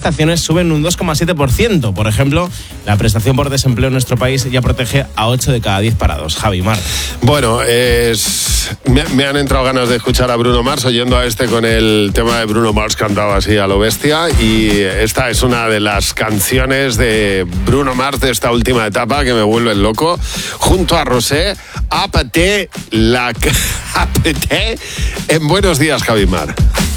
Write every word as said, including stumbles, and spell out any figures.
prestaciones suben un dos coma siete por ciento. Por ejemplo, la prestación por desempleo en nuestro país ya protege a ocho de cada diez parados. Javi Mar. Bueno, es... me, me han entrado ganas de escuchar a Bruno Mars, oyendo a este con el tema de Bruno Mars cantado así a lo bestia, y esta es una de las canciones de Bruno Mars de esta última etapa que me vuelven loco, junto a Rosé, Apate la Apate en Buenos Días, Javi Mar.